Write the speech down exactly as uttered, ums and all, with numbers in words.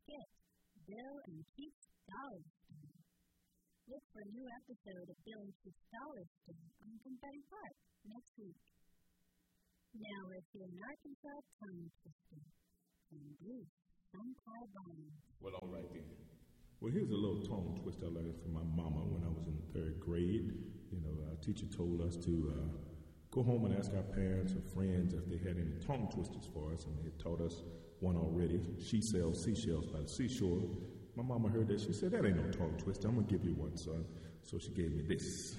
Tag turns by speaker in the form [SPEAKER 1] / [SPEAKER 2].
[SPEAKER 1] skit, Bill and Keith's Dollar Store. Look for a new episode of Bill and Keith's Dollar Store on Confetti Park next week. Now let's hear an Arkansas tongue twister from Bruce Sunpie Barnes.
[SPEAKER 2] Well, all right then. Well, here's a little tongue twister I learned from my mama when I was in third grade. You know, our teacher told us to uh, go home and ask our parents or friends if they had any tongue twisters for us, and they had taught us one already. She sells seashells by the seashore. My mama heard that. She said, that ain't no tongue twister. I'm going to give you one, son. So she gave me this.